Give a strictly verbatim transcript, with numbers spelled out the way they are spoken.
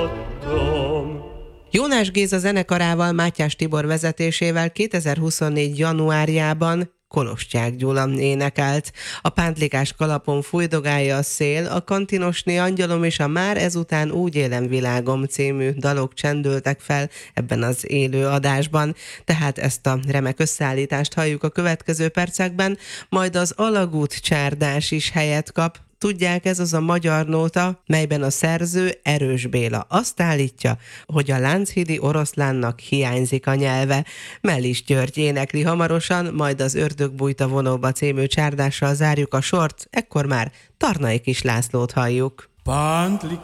láttam. Jónás Géza zenekarával, Mátyás Tibor vezetésével kétezer-huszonnégy. januárjában Koloscsák Gyula énekelt. A pántlikás kalapon fújdogálja a szél, a kantinosné angyalom és a Már ezután úgy élem világom című dalok csendültek fel ebben az élő adásban. Tehát ezt a remek összeállítást halljuk a következő percekben, majd az alagút csárdás is helyet kap. Tudják, ez az a magyar nóta, melyben a szerző, Erős Béla azt állítja, hogy a lánchídi oroszlánnak hiányzik a nyelve. Mellis György énekli hamarosan, majd az Ördög bújta vonóba című csárdással zárjuk a sort, ekkor már Tarnai Kis Lászlót halljuk. Pántlik